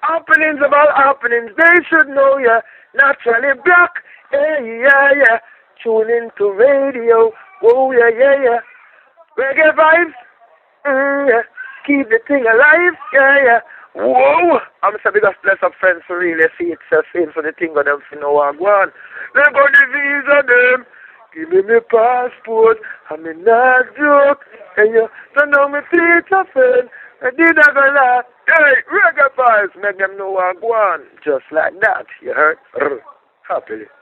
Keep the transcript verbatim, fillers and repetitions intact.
Happenings about happenings, they should know ya. Naturally black, yeah, yeah, yeah. Tune into radio, oh yeah, yeah, yeah. Reggae vibes, mm, yeah. Keep the thing alive, yeah, yeah. Whoa! I'm so big of bless up friends for really see it's a sin for the thing of them for no one. Go on. Let go the visa them. Give me my passport. I'm in that joke. And you turn down my feet of friend. I did not go laugh. Hey, reggae vibes, make them know what go on. Just like that, you heard? Happily.